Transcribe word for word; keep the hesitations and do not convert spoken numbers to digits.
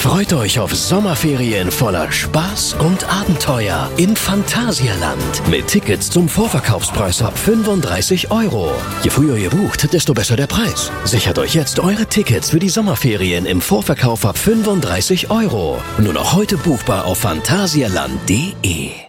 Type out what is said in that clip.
Freut euch auf Sommerferien voller Spaß und Abenteuer in Phantasialand mit Tickets zum Vorverkaufspreis ab fünfunddreißig Euro. Je früher ihr bucht, desto besser der Preis. Sichert euch jetzt eure Tickets für die Sommerferien im Vorverkauf ab fünfunddreißig Euro. Nur noch heute buchbar auf phantasialand punkt de.